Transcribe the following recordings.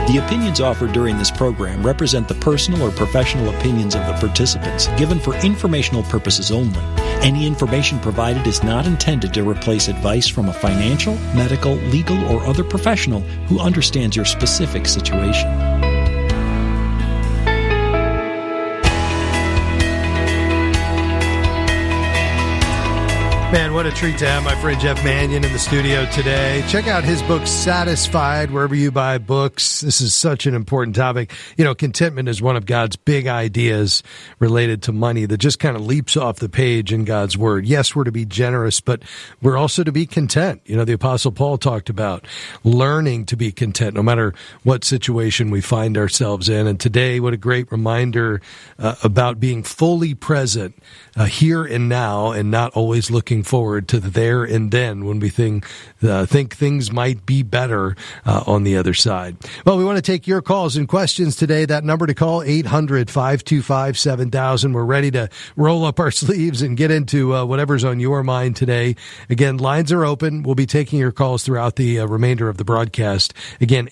The opinions offered during this program represent the personal or professional opinions of the participants, given for informational purposes only. Any information provided is not intended to replace advice from a financial, medical, legal, or other professional who understands your specific situation. Man, what a treat to have my friend Jeff Manion in the studio today. Check out his book, Satisfied, wherever you buy books. This is such an important topic. You know, contentment is one of God's big ideas related to money that just kind of leaps off the page in God's Word. Yes, we're to be generous, but we're also to be content. You know, the Apostle Paul talked about learning to be content no matter what situation we find ourselves in. And today, what a great reminder about being fully present here and now and not always looking forward to the there and then when we think things might be better on the other side. Well, we want to take your calls and questions today. That number to call, 800-525-7000. We're ready to roll up our sleeves and get into whatever's on your mind today. Again, lines are open. We'll be taking your calls throughout the remainder of the broadcast. Again,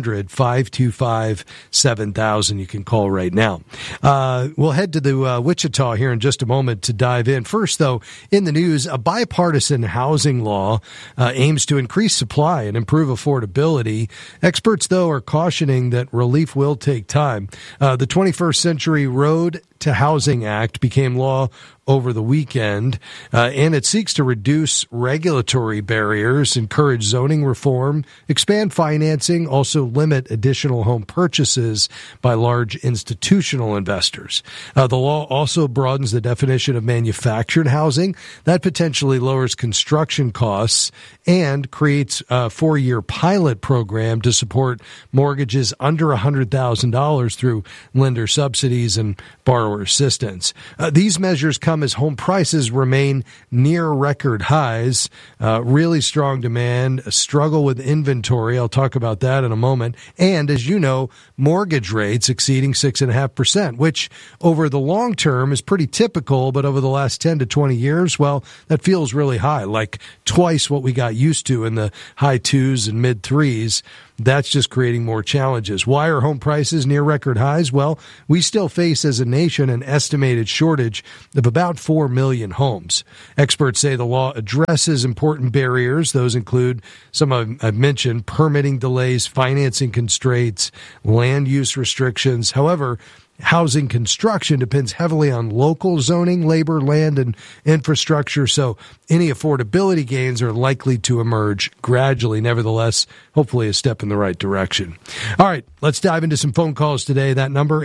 800-525-7000. You can call right now. We'll head to the Wichita here in just a moment to dive in. First, though, in the news, a bipartisan housing law aims to increase supply and improve affordability. Experts, though, are cautioning that relief will take time. The 21st Century Road to Housing Act became law over the weekend, and it seeks to reduce regulatory barriers, encourage zoning reform, expand financing, also limit additional home purchases by large institutional investors. The law also broadens the definition of manufactured housing. That potentially lowers construction costs and creates a 4-year pilot program to support mortgages under $100,000 through lender subsidies and borrower assistance. These measures come as home prices remain near record highs, really strong demand, a struggle with inventory. I'll talk about that in a moment. And as you know, mortgage rates exceeding 6.5%, which over the long term is pretty typical, but over the last 10 to 20 years, well, that feels really high, like twice what we got used to in the high 2s and mid 3s. That's just creating more challenges. Why are home prices near record highs? Well, we still face as a nation an estimated shortage of about 4 million homes. Experts say the law addresses important barriers. Those include some I've mentioned: permitting delays, financing constraints, land use restrictions. However, housing construction depends heavily on local zoning, labor, land, and infrastructure, so any affordability gains are likely to emerge gradually. Nevertheless, hopefully a step in the right direction. All right, let's dive into some phone calls today. That number,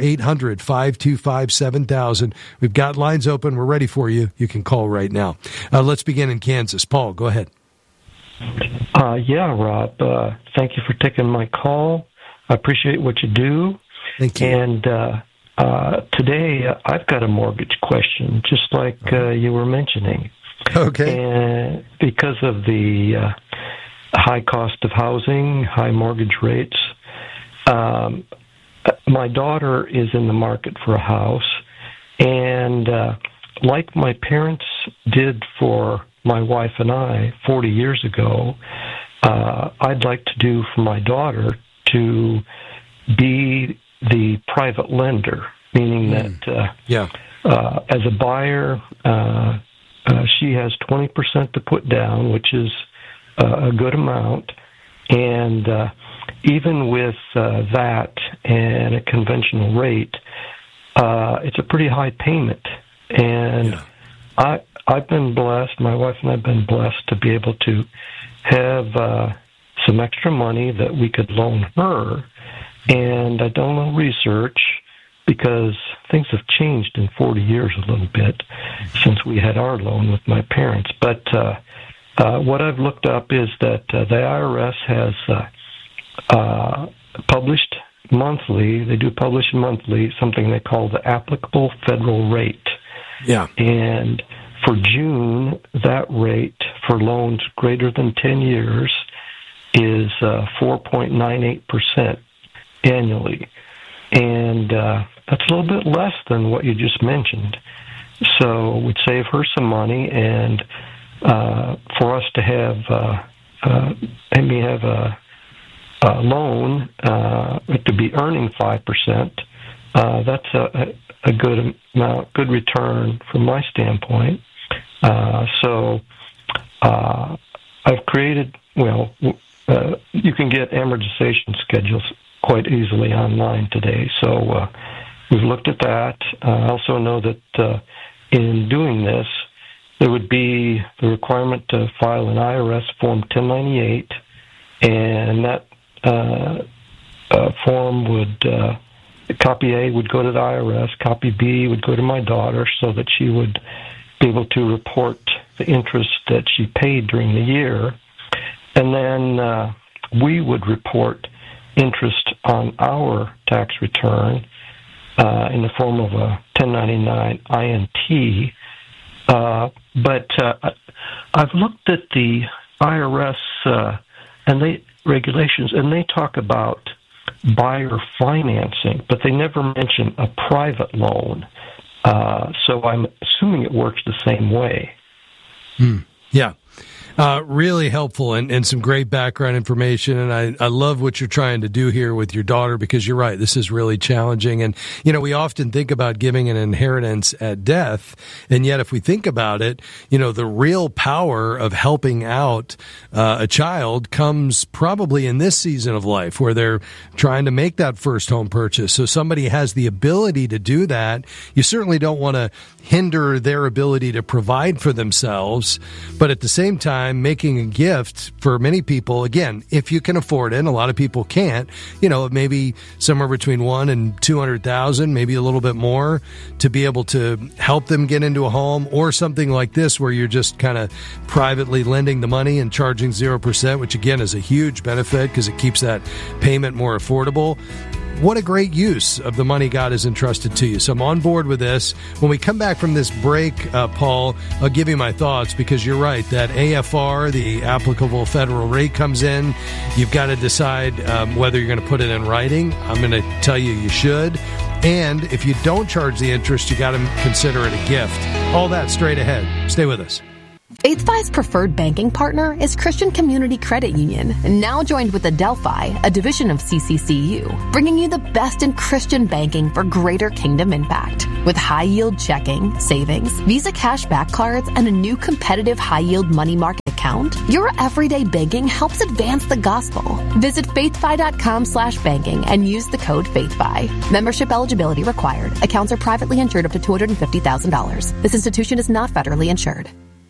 800-525-7000. We've got lines open. We're ready for you. You can call right now. Let's begin in Kansas. Paul, go ahead. Yeah, Rob. Thank you for taking my call. I appreciate what you do. Thank you. And today, I've got a mortgage question, just like you were mentioning. Okay. And because of the high cost of housing, high mortgage rates, my daughter is in the market for a house, and like my parents did for my wife and I 40 years ago, I'd like to do for my daughter to be the private lender, meaning that as a buyer, she has 20% to put down, which is a good amount. And even with that and a conventional rate, it's a pretty high payment. And I've been blessed, my wife and I have been blessed to be able to have some extra money that we could loan her. And I've done a little research because things have changed in 40 years a little bit since we had our loan with my parents. But what I've looked up is that the IRS has published monthly, they do publish monthly, something they call the applicable federal rate. Yeah. And for June, that rate for loans greater than 10 years is 4.98%. annually, and that's a little bit less than what you just mentioned. So it would save her some money, and for us to have maybe have loan to be earning 5%, that's a good amount, good return from my standpoint. So I've created, you can get amortization schedules quite easily online today. So we've looked at that. I also know that in doing this, there would be the requirement to file an IRS Form 1098, and that form would, copy A would go to the IRS, copy B would go to my daughter so that she would be able to report the interest that she paid during the year. And then we would report interest on our tax return in the form of a 1099 INT. But I've looked at the IRS and they regulations, and they talk about buyer financing, but they never mention a private loan. So I'm assuming it works the same way. Yeah. Really helpful and some great background information. And I love what you're trying to do here with your daughter, because you're right. This is really challenging. And, we often think about giving an inheritance at death. And yet, if we think about it, the real power of helping out a child comes probably in this season of life where they're trying to make that first home purchase. So somebody has the ability to do that. You certainly don't want to hinder their ability to provide for themselves. But at the same time, making a gift for many people, again, if you can afford it, and a lot of people can't, maybe somewhere between $100,000 and $200,000, maybe a little bit more, to be able to help them get into a home, or something like this where you're just kind of privately lending the money and charging 0%, which again is a huge benefit because it keeps that payment more affordable. What a great use of the money God has entrusted to you. So I'm on board with this. When we come back from this break, Paul, I'll give you my thoughts, because you're right. That AFR, the applicable federal rate, comes in. You've got to decide whether you're going to put it in writing. I'm going to tell you should. And if you don't charge the interest, you got to consider it a gift. All that straight ahead. Stay with us. FaithFi's preferred banking partner is Christian Community Credit Union, now joined with Adelphi, a division of CCCU, bringing you the best in Christian banking for greater kingdom impact. With high-yield checking, savings, Visa cashback cards, and a new competitive high-yield money market account, your everyday banking helps advance the gospel. Visit faithfi.com/banking and use the code FaithFi. Membership eligibility required. Accounts are privately insured up to $250,000. This institution is not federally insured.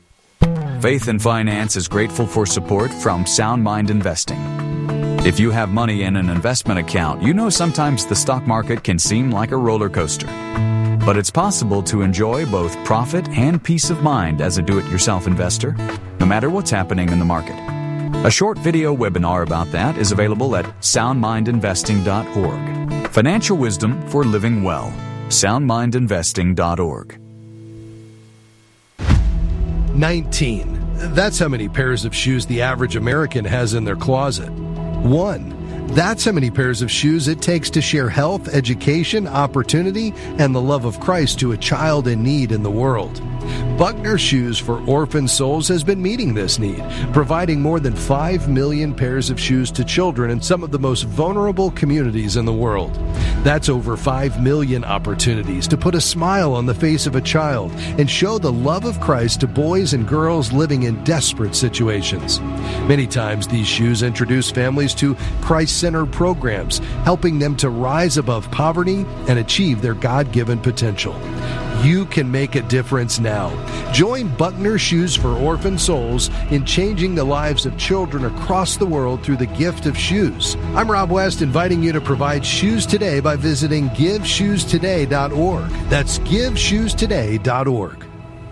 Faith and Finance is grateful for support from Sound Mind Investing. If you have money in an investment account, sometimes the stock market can seem like a roller coaster. But it's possible to enjoy both profit and peace of mind as a do-it-yourself investor, no matter what's happening in the market. A short video webinar about that is available at soundmindinvesting.org. Financial wisdom for living well. soundmindinvesting.org. 19. That's how many pairs of shoes the average American has in their closet. 1. That's how many pairs of shoes it takes to share health, education, opportunity, and the love of Christ to a child in need in the world. Buckner Shoes for Orphan Souls has been meeting this need, providing more than 5 million pairs of shoes to children in some of the most vulnerable communities in the world. That's over 5 million opportunities to put a smile on the face of a child and show the love of Christ to boys and girls living in desperate situations. Many times these shoes introduce families to Christ-centered programs, helping them to rise above poverty and achieve their God-given potential. You can make a difference now. Join Buckner Shoes for Orphan Souls in changing the lives of children across the world through the gift of shoes. I'm Rob West, inviting you to provide shoes today by visiting GiveShoesToday.org. That's GiveShoesToday.org.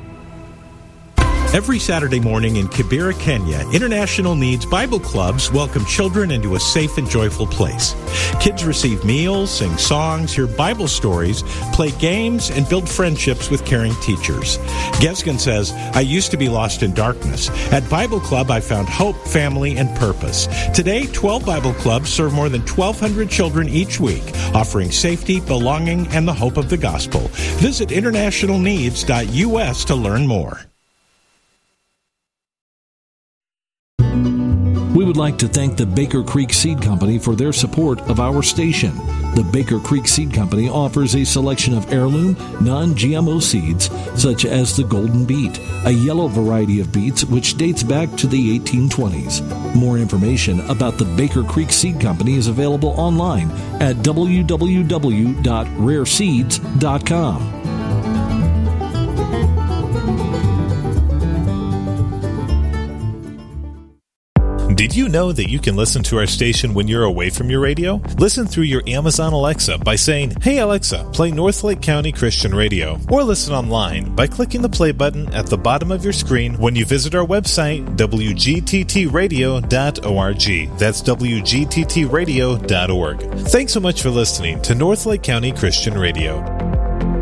Every Saturday morning in Kibera, Kenya, International Needs Bible Clubs welcome children into a safe and joyful place. Kids receive meals, sing songs, hear Bible stories, play games, and build friendships with caring teachers. Gesgen says, I used to be lost in darkness. At Bible Club, I found hope, family, and purpose. Today, 12 Bible Clubs serve more than 1,200 children each week, offering safety, belonging, and the hope of the gospel. Visit internationalneeds.us to learn more. We would like to thank the Baker Creek Seed Company for their support of our station. The Baker Creek Seed Company offers a selection of heirloom, non-GMO seeds, such as the Golden Beet, a yellow variety of beets which dates back to the 1820s. More information about the Baker Creek Seed Company is available online at www.rareseeds.com. Did you know that you can listen to our station when you're away from your radio? Listen through your Amazon Alexa by saying, "Hey Alexa, play Northlake County Christian Radio." Or listen online by clicking the play button at the bottom of your screen when you visit our website, wgttradio.org. That's wgttradio.org. Thanks so much for listening to Northlake County Christian Radio.